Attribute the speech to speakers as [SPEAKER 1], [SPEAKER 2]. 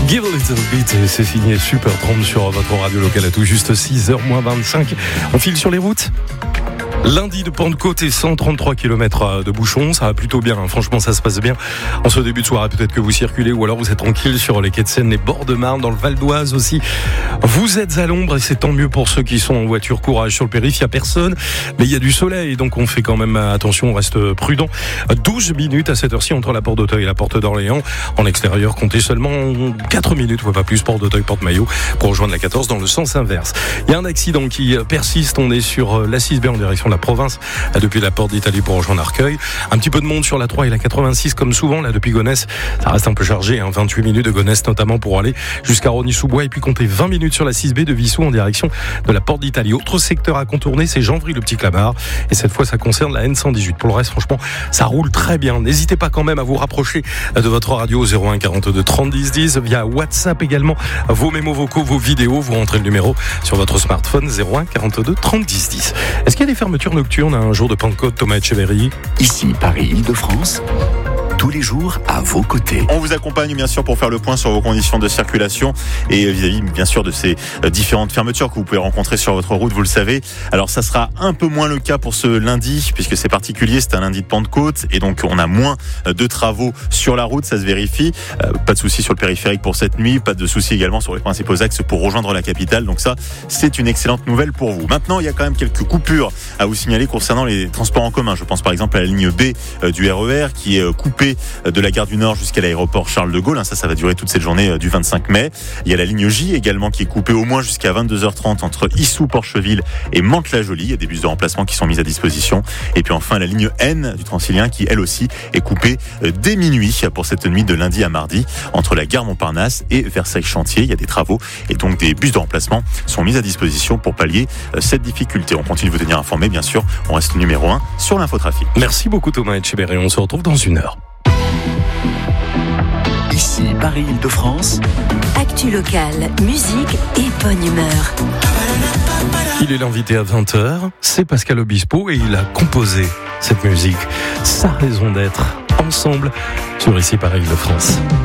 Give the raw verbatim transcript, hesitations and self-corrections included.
[SPEAKER 1] Give a little bit, et c'est signé Super trente sur votre radio locale à tout juste six heures moins vingt-cinq. On file sur les routes. Lundi de Pentecôte et cent trente-trois kilomètres de bouchons, ça va plutôt bien, hein. Franchement ça se passe bien. En ce début de soirée, peut-être que vous circulez ou alors vous êtes tranquille sur les quais de Seine, les bords de Marne, dans le Val d'Oise aussi. Vous êtes à l'ombre et c'est tant mieux pour ceux qui sont en voiture. Courage, sur le périph', il n'y a personne, mais il y a du soleil, donc on fait quand même attention, on reste prudent. douze minutes à cette heure-ci entre la porte d'Auteuil et la porte d'Orléans. En extérieur, comptez seulement quatre minutes, ou pas plus, porte d'Auteuil, porte Maillot, pour rejoindre la quatorze dans le sens inverse. Il y a un accident qui persiste, on est sur la six B en direction de la province, depuis la porte d'Italie pour rejoindre Arcueil. Un petit peu de monde sur la trois et la quatre-vingt-six comme souvent, là depuis Gonesse. Ça reste un peu chargé, hein, vingt-huit minutes de Gonesse notamment pour aller jusqu'à Rosny-sous-Bois, et puis comptez vingt minutes sur la six B de Vissou en direction de la porte d'Italie. Autre secteur à contourner, c'est Janvry, le Petit Clamart, et cette fois ça concerne la N cent dix-huit. Pour le reste, franchement, ça roule très bien. N'hésitez pas quand même à vous rapprocher de votre radio au zéro un quarante-deux trente dix dix, via WhatsApp également, vos mémos vocaux, vos vidéos, vous rentrez le numéro sur votre smartphone, zéro un quarante-deux trente dix dix. Est-ce qu'il y a des fermetures nocturnes un jour de Pentecôte, Thomas Etcheverry?
[SPEAKER 2] Ici, Paris-Île-de-France, tous les jours à vos côtés.
[SPEAKER 3] On vous accompagne bien sûr pour faire le point sur vos conditions de circulation et vis-à-vis bien sûr de ces différentes fermetures que vous pouvez rencontrer sur votre route, vous le savez. Alors ça sera un peu moins le cas pour ce lundi puisque c'est particulier, c'est un lundi de Pentecôte et donc on a moins de travaux sur la route, ça se vérifie. Euh, pas de soucis sur le périphérique pour cette nuit, pas de soucis également sur les principaux axes pour rejoindre la capitale. Donc ça, c'est une excellente nouvelle pour vous. Maintenant, il y a quand même quelques coupures à vous signaler concernant les transports en commun. Je pense par exemple à la ligne B du R E R qui est coupée de la gare du Nord jusqu'à l'aéroport Charles de Gaulle. Ça, ça va durer toute cette journée du vingt-cinq mai. Il y a la ligne J également qui est coupée au moins jusqu'à vingt-deux heures trente entre Issou, Porcheville et Mantes-la-Jolie. Il y a des bus de remplacement qui sont mis à disposition. Et puis enfin, la ligne N du Transilien qui, elle aussi, est coupée dès minuit pour cette nuit de lundi à mardi entre la gare Montparnasse et Versailles-Chantier. Il y a des travaux et donc des bus de remplacement sont mis à disposition pour pallier cette difficulté. On continue de vous tenir informé, bien sûr. On reste numéro un sur l'infotrafic.
[SPEAKER 1] Merci beaucoup Thomas Etcheverry. On se retrouve dans une heure.
[SPEAKER 2] Ici, Paris-Île-de-France.
[SPEAKER 4] Actu locale, musique et bonne humeur.
[SPEAKER 1] Il est l'invité à vingt heures, c'est Pascal Obispo et il a composé cette musique. Sa raison d'être, ensemble, sur Ici Paris-Île-de-France.